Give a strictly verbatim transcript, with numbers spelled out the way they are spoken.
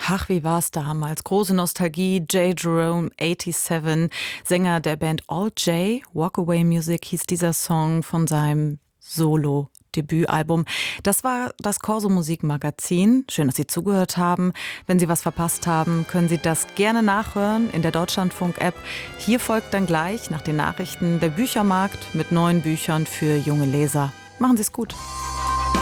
Ach, wie war's damals? Große Nostalgie, J. Jerome, siebenundachtzig, Sänger der Band All J. Walkaway Music hieß dieser Song von seinem Solo-Debütalbum. Das war das Corso Musikmagazin. Schön, dass Sie zugehört haben. Wenn Sie was verpasst haben, können Sie das gerne nachhören in der Deutschlandfunk-App. Hier folgt dann gleich nach den Nachrichten der Büchermarkt mit neuen Büchern für junge Leser. Machen Sie es gut.